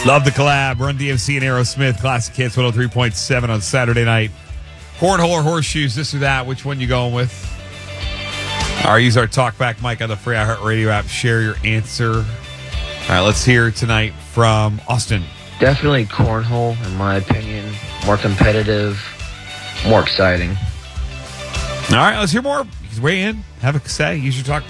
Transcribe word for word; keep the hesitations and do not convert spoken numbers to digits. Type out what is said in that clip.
Love the collab. Run D M C and Aerosmith. Classic Hits one oh three point seven on Saturday night. Cornhole or horseshoes, this or that. Which one you going with? All right, use our talkback mic on the free iHeartRadio app. Share your answer. All right, let's hear tonight from Austin. Definitely cornhole, in my opinion. More competitive, more exciting. All right, let's hear more. You can weigh in, have a say, use your talk.